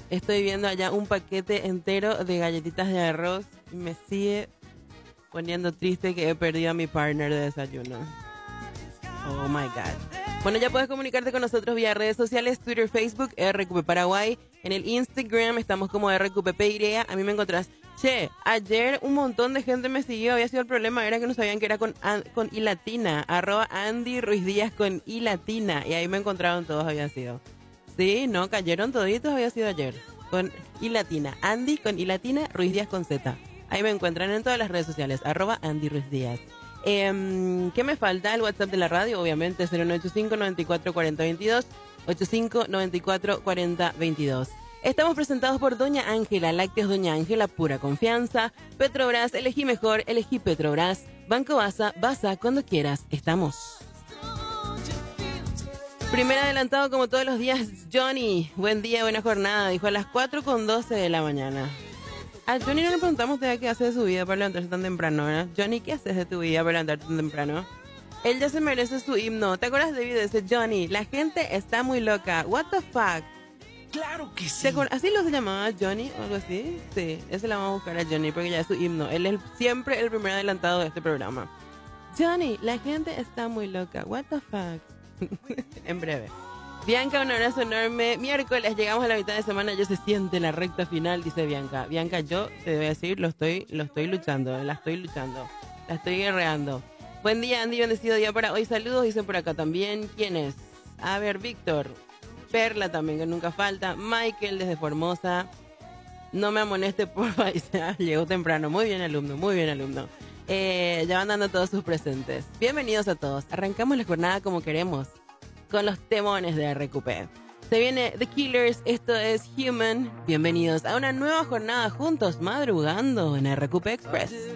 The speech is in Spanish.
Estoy viendo allá un paquete entero de galletitas de arroz y me sigue poniendo triste que he perdido a mi partner de desayuno. Oh my God. Bueno, ya puedes comunicarte con nosotros vía redes sociales, Twitter, Facebook, RQP Paraguay. En el Instagram estamos como RQPPY. A mí me encontrás. Che, ayer un montón de gente me siguió. Había sido el problema, era que no sabían que era con I latina. @Andy Ruiz Díaz con I latina. Y ahí me encontraron todos, había sido. Sí, no, cayeron toditos, había sido ayer. Con I latina. Andy con I latina, Ruiz Díaz con Z. Ahí me encuentran en todas las redes sociales. @Andy Ruiz Díaz. ¿Qué me falta? El WhatsApp de la radio, obviamente, 0985-944022, 85-944022. Estamos presentados por Doña Ángela, Lácteos Doña Ángela, pura confianza. Petrobras, elegí mejor, elegí Petrobras. Banco Basa, Basa cuando quieras, estamos. Primer adelantado como todos los días, Johnny. Buen día, buena jornada, dijo a las 4:12 de la mañana. A Johnny no le preguntamos todavía qué hace de su vida para levantarse tan temprano, ¿verdad? Johnny, ¿qué haces de tu vida para levantarte tan temprano? Él ya se merece su himno. ¿Te acuerdas de ese Johnny? La gente está muy loca. What the fuck? Claro que sí. ¿Así lo se llamaba Johnny o algo así? Sí, ese la vamos a buscar a Johnny porque ya es su himno. Él es siempre el primer adelantado de este programa. Johnny, la gente está muy loca. What the fuck? En breve. Bianca, un abrazo enorme. Miércoles, llegamos a la mitad de semana, ya se siente la recta final, dice Bianca. Bianca, yo te voy a decir, lo estoy luchando, la estoy guerreando. Buen día, Andy, bendecido día para hoy. Saludos, dicen por acá también. ¿Quién es? A ver, Víctor. Perla también, que nunca falta. Michael, desde Formosa. No me amoneste, porfa, dice, llegó temprano. Muy bien, alumno, muy bien, alumno. Ya van dando todos sus presentes. Bienvenidos a todos. Arrancamos la jornada como queremos, con los temones de RQP. Se viene The Killers, esto es Human. Bienvenidos a una nueva jornada juntos, madrugando en RQP Express.